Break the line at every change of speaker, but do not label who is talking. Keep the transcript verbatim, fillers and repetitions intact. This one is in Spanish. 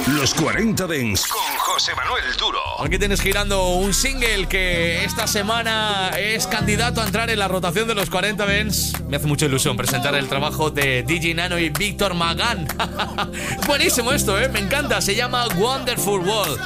Los cuarenta Dance con José Manuel Duro.
Aquí tienes girando un single que esta semana es candidato a entrar en la rotación de los cuarenta Dance. Me hace mucha ilusión presentar el trabajo de D J Nano y Víctor Magán. Buenísimo esto, ¿eh? Me encanta. Se llama Wonderful World.